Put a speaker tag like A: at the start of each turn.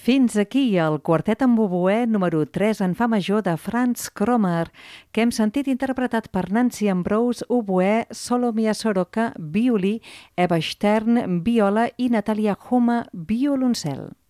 A: Fins aquí el quartet en oboè número 3 en fa major de Franz Kromer, que hem sentit interpretat per Nancy Ambrose, oboè, Solomia Soroka, violí, Eva Stern, viola i Natalia Huma, violoncel.